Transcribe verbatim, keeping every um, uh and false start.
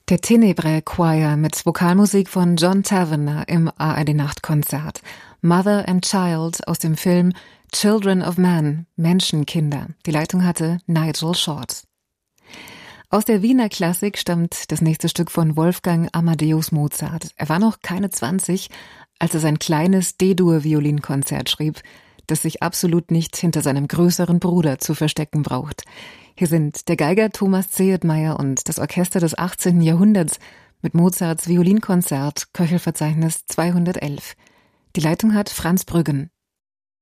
Der Tenebrae Choir mit Vokalmusik von John Tavener im A R D-Nachtkonzert. Mother and Child aus dem Film Children of Man, Menschenkinder. Die Leitung hatte Nigel Short. Aus der Wiener Klassik stammt das nächste Stück von Wolfgang Amadeus Mozart. Er war noch keine zwanzig, als er sein kleines D-Dur-Violinkonzert schrieb, das sich absolut nicht hinter seinem größeren Bruder zu verstecken braucht. Hier sind der Geiger Thomas Zehetmeier und das Orchester des achtzehnten Jahrhunderts mit Mozarts Violinkonzert, Köchelverzeichnis zweihundertelf. Die Leitung hat Franz Brüggen.